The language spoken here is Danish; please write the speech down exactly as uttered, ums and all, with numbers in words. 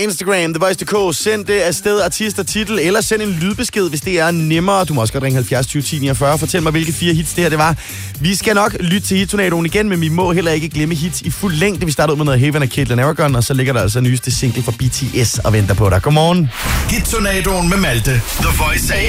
Instagram, The Voice punktum d k. Send det afsted, artist og titel, eller send en lydbesked, hvis det er nemmere. Du må også godt ringe halvfjerds tyve ti niogfyrre. Fortæl mig, hvilke fire hits det her det var. Vi skal nok lytte til Hit-tornadoen igen, men vi må heller ikke glemme hits i fuld længde. Vi starter ud med noget Haven og Caitlyn Aragon, og så ligger der altså nyeste single fra B T S og venter på dig. Godmorgen. Hit-tornadoen med Malte. The Voice A